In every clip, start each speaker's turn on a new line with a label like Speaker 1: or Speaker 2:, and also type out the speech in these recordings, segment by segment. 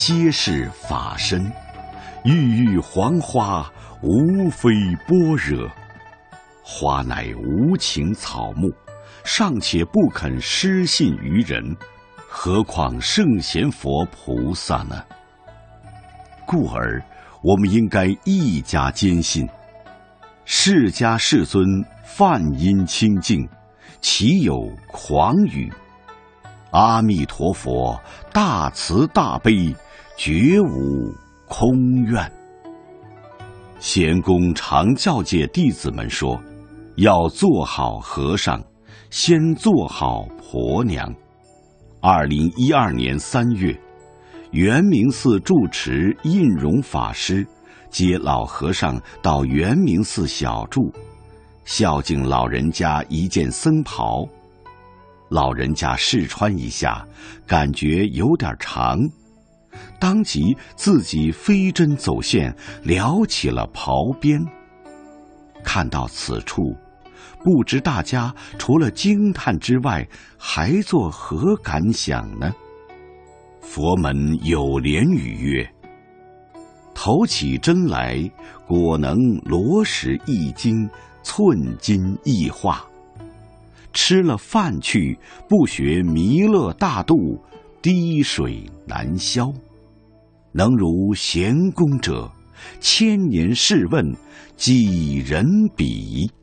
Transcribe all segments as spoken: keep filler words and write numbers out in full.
Speaker 1: 皆是法身，郁郁黄花，无非般若。花乃无情草木，尚且不肯失信于人，何况圣贤佛菩萨呢？故而我们应该一加坚信，释迦世尊梵音清净，岂有狂语？阿弥陀佛大慈大悲，绝无空愿。贤公常教诫弟子们说，要做好和尚，先做好婆娘。二零一二年三月，圆明寺住持印容法师接老和尚到圆明寺小住，孝敬老人家一件僧袍。老人家试穿一下，感觉有点长，当即自己飞针走线撩起了袍边。看到此处，不知大家除了惊叹之外，还作何感想呢？佛门有莲语曰：投起针来，果能罗石一斤，寸金一化。吃了饭去，不学弥勒大度，滴水难消。能如贤公者，千年试问，几人比？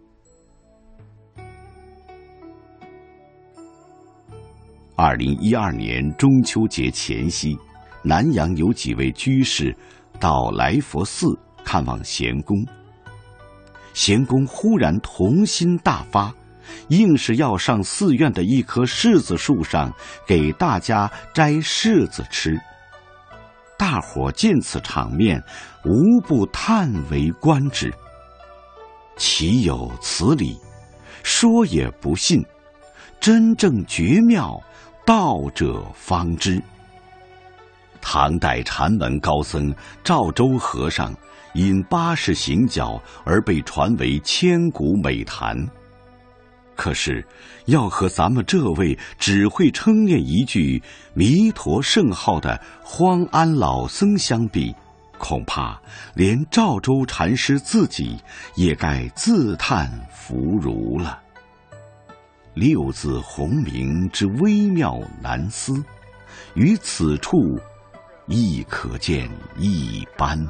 Speaker 1: 二零一二年中秋节前夕，南阳有几位居士到来佛寺看望贤公。贤公忽然童心大发，硬是要上寺院的一棵柿子树上给大家摘柿子吃。大伙见此场面，无不叹为观止。岂有此理？说也不信，真正绝妙，道者方知。唐代禅门高僧赵州和尚因八十行脚而被传为千古美谈。可是要和咱们这位只会称念一句弥陀圣号的荒安老僧相比，恐怕连赵州禅师自己也该自叹弗如了。六字洪名之微妙难思，于此处亦可见一斑。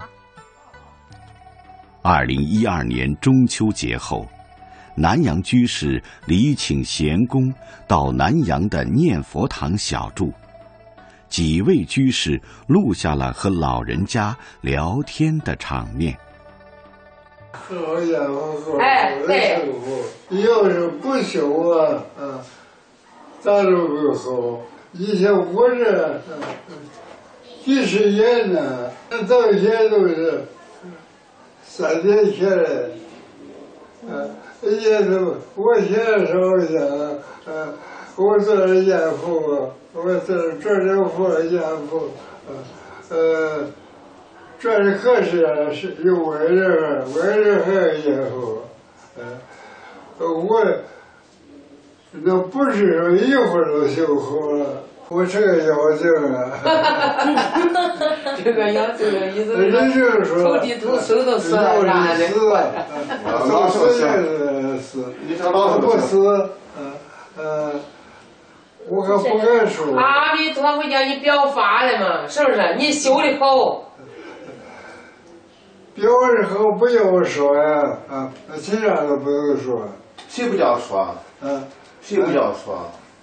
Speaker 1: 二零一二年中秋节后，南阳居士礼请贤公到南阳的念佛堂小住，几位居士录下了和老人家聊天的场面。
Speaker 2: 好家伙，哎，对，要是不修啊，啊，咋都不好。以前我这几十年呢，到现在都是三年前来，啊。也是，我现在说一下，呃，我做了严父，我做做了父严父，呃，这的可是是有外人，外人还有严父，呃，我那不是说一会儿就修好了。我这个要求啊，
Speaker 3: 这个要求的意思是说，头地头手都死了，啥的，
Speaker 2: 老死也是死，他不死，嗯呃，我可不敢说。
Speaker 3: 阿弥陀佛叫你表法了嘛，是不是？你修的好。
Speaker 2: 表的好不要说呀，啊，其他都不用说。
Speaker 4: 谁不叫说？
Speaker 2: 嗯，
Speaker 4: 谁不叫说？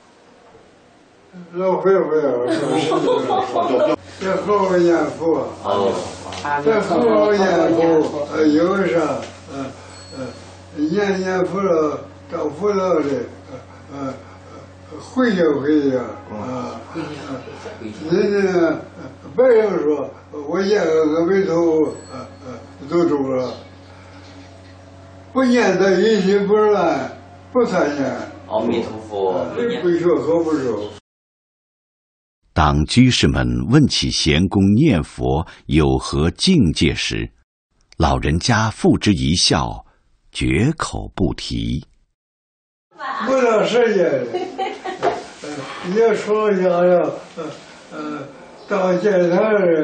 Speaker 2: 老会不要说，这好好念佛，这好好念佛，呃，有啥，呃呃，念念佛了，找佛了的，呃呃，回想回想，啊，人家白人说，我念个阿弥陀佛，呃呃，都中了，不念他一心不乱，不参念。
Speaker 5: 阿弥陀佛，
Speaker 2: 不说和不说。
Speaker 1: 当居士们问起贤公念佛有何境界时，老人家付之一笑，绝口不提。
Speaker 2: 不到时间，你要说想要，呃呃， 到现在。